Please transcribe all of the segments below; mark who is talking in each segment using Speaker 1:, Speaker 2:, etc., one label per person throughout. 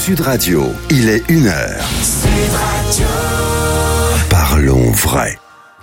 Speaker 1: Sud Radio, il est 1h. Sud Radio. Parlons vrai.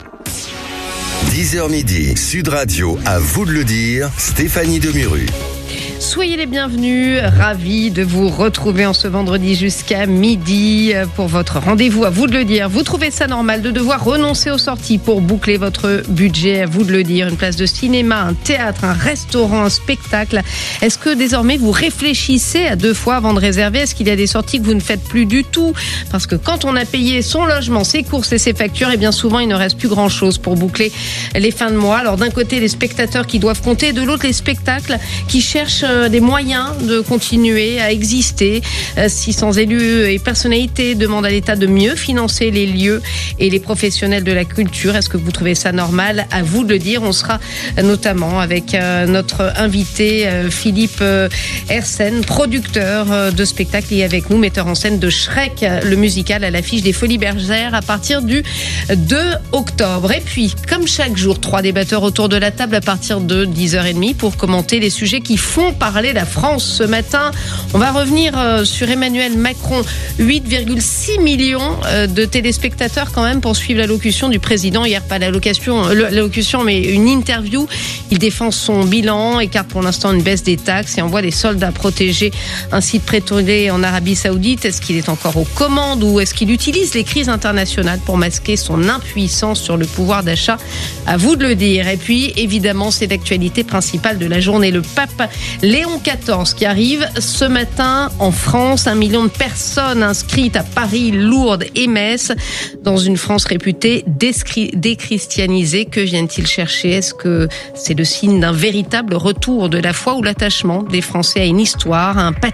Speaker 1: 10h midi, Sud Radio, à vous de le dire, Stéphanie Demuru.
Speaker 2: Soyez les bienvenus, ravis de vous retrouver en ce vendredi jusqu'à midi pour votre rendez-vous. À vous de le dire, vous trouvez ça normal de devoir renoncer aux sorties pour boucler votre budget? À vous de le dire, une place de cinéma, un théâtre, un restaurant, un spectacle. Est-ce que désormais vous réfléchissez à 2 fois avant de réserver? Est-ce qu'il y a des sorties que vous ne faites plus du tout? Parce que quand on a payé son logement, ses courses et ses factures, et bien souvent il ne reste plus grand-chose pour boucler les fins de mois. Alors d'un côté les spectateurs qui doivent compter, de l'autre les spectacles qui cherchent des moyens de continuer à exister. 600 élus et personnalités demandent à l'État de mieux financer les lieux et les professionnels de la culture. Est-ce que vous trouvez ça normal? À vous de le dire. On sera notamment avec notre invité Philippe Hersen, producteur de spectacle, et avec nous, metteur en scène de Shrek, le musical à l'affiche des Folies Bergères à partir du 2 octobre. Et puis, comme chaque jour, 3 débatteurs autour de la table à partir de 10h30 pour commenter les sujets qui font parler la France. Ce matin, on va revenir sur Emmanuel Macron. 8,6 millions de téléspectateurs quand même pour suivre l'allocution du président hier. Pas l'allocution, mais une interview. Il défend son bilan, écarte pour l'instant une baisse des taxes et envoie des soldats protéger un site pétrolier en Arabie Saoudite. Est-ce qu'il est encore aux commandes ou est-ce qu'il utilise les crises internationales pour masquer son impuissance sur le pouvoir d'achat? À vous de le dire. Et puis, évidemment, c'est l'actualité principale de la journée. Le pape Léon XIV qui arrive ce matin en France. 1 million de personnes inscrites à Paris, Lourdes et Metz, dans une France réputée déchristianisée. Que viennent-ils chercher? Est-ce que c'est le signe d'un véritable retour de la foi ou l'attachement des Français à une histoire, à un patrimoine